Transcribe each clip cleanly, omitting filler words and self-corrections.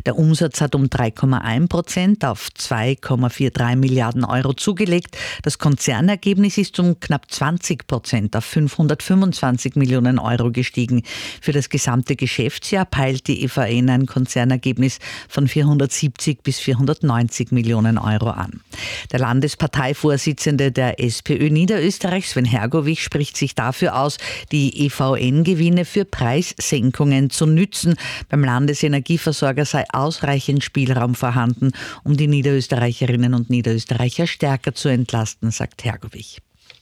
Der Umsatz hat um 3,1% auf 2,43 Milliarden Euro zugelegt. Das Konzernergebnis ist um knapp 20% auf 525 Millionen Euro gestiegen. Für das gesamte Geschäftsjahr peilt die EVN ein Konzernergebnis von 470 bis 490 Millionen Euro an. Der Landesparteivorsitzende der SPÖ Niederösterreich, Sven Hergovich, spricht sich dafür aus, die EVN-Gewinne für Preissenkungen zu nützen. Beim Landesenergieversorger sei ausreichend Spielraum vorhanden, um die Niederösterreicherinnen und Niederösterreicher stärker zu entlasten, sagt Hergovich.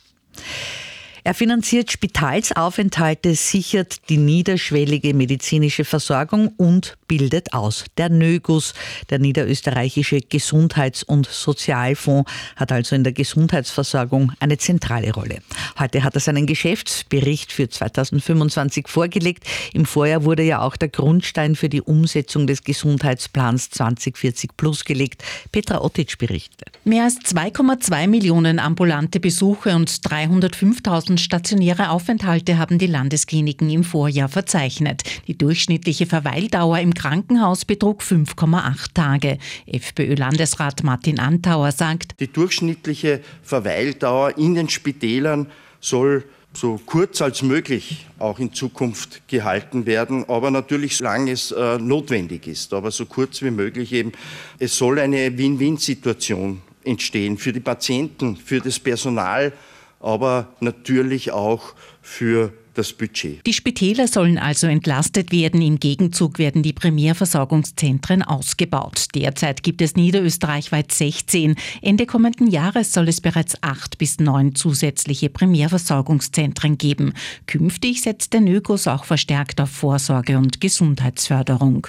Er finanziert Spitalsaufenthalte, sichert die niederschwellige medizinische Versorgung und bildet aus. Der NÖGUS, der Niederösterreichische Gesundheits- und Sozialfonds, hat also in der Gesundheitsversorgung eine zentrale Rolle. Heute hat er seinen Geschäftsbericht für 2025 vorgelegt. Im Vorjahr wurde ja auch der Grundstein für die Umsetzung des Gesundheitsplans 2040 Plus gelegt. Petra Ottic berichtet. Mehr als 2,2 Millionen ambulante Besuche und 305.000 stationäre Aufenthalte haben die Landeskliniken im Vorjahr verzeichnet. Die durchschnittliche Verweildauer im Krankenhaus betrug 5,8 Tage. FPÖ-Landesrat Martin Antauer sagt, die durchschnittliche Verweildauer in den Spitälern soll so kurz als möglich auch in Zukunft gehalten werden, aber natürlich solange es notwendig ist, aber so kurz wie möglich eben. Es soll eine Win-Win-Situation entstehen für die Patienten, für das Personal, aber natürlich auch für das Budget. Die Spitäler sollen also entlastet werden. Im Gegenzug werden die Primärversorgungszentren ausgebaut. Derzeit gibt es niederösterreichweit 16. Ende kommenden Jahres soll es bereits 8 bis 9 zusätzliche Primärversorgungszentren geben. Künftig setzt der NÖGUS auch verstärkt auf Vorsorge und Gesundheitsförderung.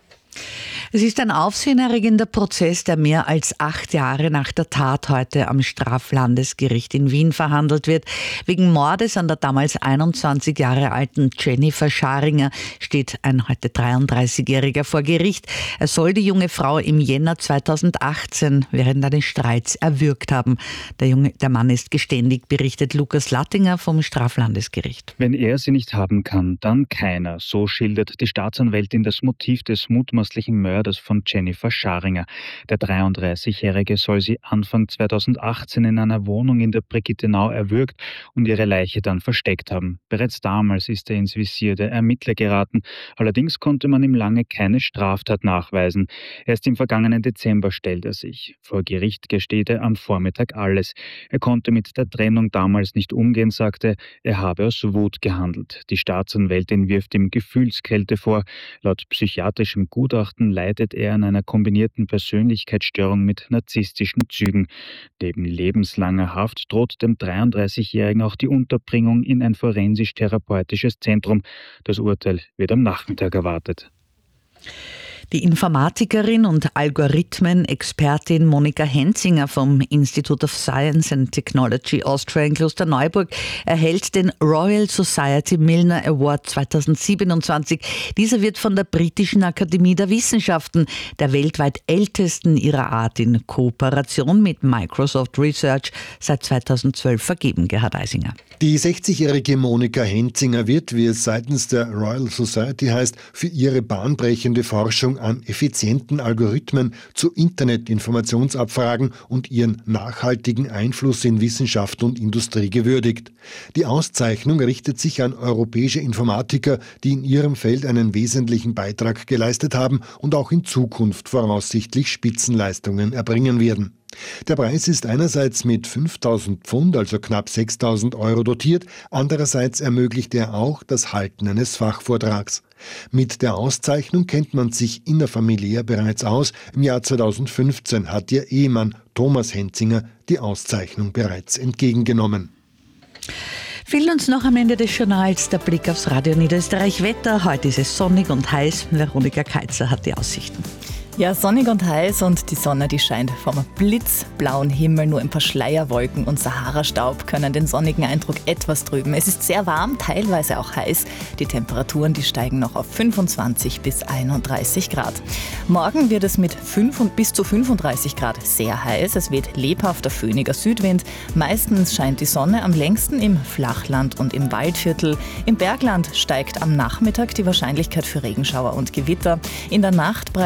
Es ist ein aufsehenerregender Prozess, der mehr als 8 Jahre nach der Tat heute am Straflandesgericht in Wien verhandelt wird. Wegen Mordes an der damals 21 Jahre alten Jennifer Scharinger steht ein heute 33-Jähriger vor Gericht. Er soll die junge Frau im Jänner 2018 während eines Streits erwürgt haben. Der Mann ist geständig, berichtet Lukas Lattinger vom Straflandesgericht. Wenn er sie nicht haben kann, dann keiner. So schildert die Staatsanwältin das Motiv des mutmaßlichen Mörders von Jennifer Scharinger. Der 33-Jährige soll sie Anfang 2018 in einer Wohnung in der Brigittenau erwürgt und ihre Leiche dann versteckt haben. Bereits damals ist er ins Visier der Ermittler geraten. Allerdings konnte man ihm lange keine Straftat nachweisen. Erst im vergangenen Dezember stellt er sich. Vor Gericht gesteht er am Vormittag alles. Er konnte mit der Trennung damals nicht umgehen, sagte, er habe aus Wut gehandelt. Die Staatsanwältin wirft ihm Gefühlskälte vor. Laut psychiatrischem Gutachten leidet er an einer kombinierten Persönlichkeitsstörung mit narzisstischen Zügen. Neben lebenslanger Haft droht dem 33-Jährigen auch die Unterbringung in ein forensisch-therapeutisches Zentrum. Das Urteil wird am Nachmittag erwartet. Die Informatikerin und Algorithmen-Expertin Monika Henzinger vom Institute of Science and Technology Austria in Klosterneuburg erhält den Royal Society Milner Award 2027. Dieser wird von der Britischen Akademie der Wissenschaften, der weltweit ältesten ihrer Art, in Kooperation mit Microsoft Research seit 2012 vergeben, Gerhard Eisinger. Die 60-jährige Monika Henzinger wird, wie es seitens der Royal Society heißt, für ihre bahnbrechende Forschung an effizienten Algorithmen zu Internetinformationsabfragen und ihren nachhaltigen Einfluss in Wissenschaft und Industrie gewürdigt. Die Auszeichnung richtet sich an europäische Informatiker, die in ihrem Feld einen wesentlichen Beitrag geleistet haben und auch in Zukunft voraussichtlich Spitzenleistungen erbringen werden. Der Preis ist einerseits mit 5.000 Pfund, also knapp 6.000 Euro dotiert, andererseits ermöglicht er auch das Halten eines Fachvortrags. Mit der Auszeichnung kennt man sich innerfamiliär bereits aus. Im Jahr 2015 hat ihr Ehemann Thomas Henzinger die Auszeichnung bereits entgegengenommen. Fehlt uns noch am Ende des Journals der Blick aufs Radio Niederösterreich Wetter. Heute ist es sonnig und heiß. Veronika Keitzer hat die Aussichten. Ja, sonnig und heiß und die Sonne, die scheint vom blitzblauen Himmel. Nur ein paar Schleierwolken und Sahara-Staub können den sonnigen Eindruck etwas trüben. Es ist sehr warm, teilweise auch heiß. Die Temperaturen, die steigen noch auf 25 bis 31 Grad. Morgen wird es mit bis zu 35 Grad sehr heiß. Es weht lebhafter, föhniger Südwind. Meistens scheint die Sonne am längsten im Flachland und im Waldviertel. Im Bergland steigt am Nachmittag die Wahrscheinlichkeit für Regenschauer und Gewitter. In der Nacht